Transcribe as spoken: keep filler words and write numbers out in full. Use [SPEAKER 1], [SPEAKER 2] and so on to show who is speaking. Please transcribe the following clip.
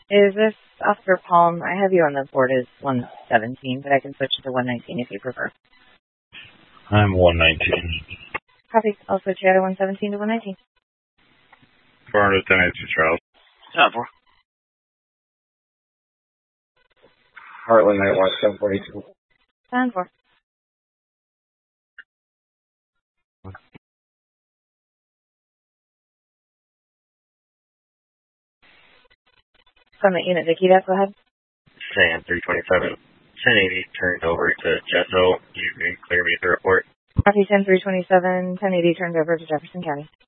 [SPEAKER 1] Is this Officer Palm? I have you on the board as one seventeen, but I can switch to one nineteen if you prefer.
[SPEAKER 2] I'm one nineteen.
[SPEAKER 1] Copy. I'll switch you out of one seventeen to one nineteen.
[SPEAKER 2] four hundred ten eighty-two Charles.
[SPEAKER 3] Time for.
[SPEAKER 4] Heartland Night Watch seven forty-two.
[SPEAKER 1] Time for. Summit Unit Nikita, go ahead.
[SPEAKER 3] Sam three twenty-seven. ten eighty turned over to Jesso. You can clear me to report.
[SPEAKER 1] Copy ten three twenty-seven, ten eighty turned over to Jefferson County.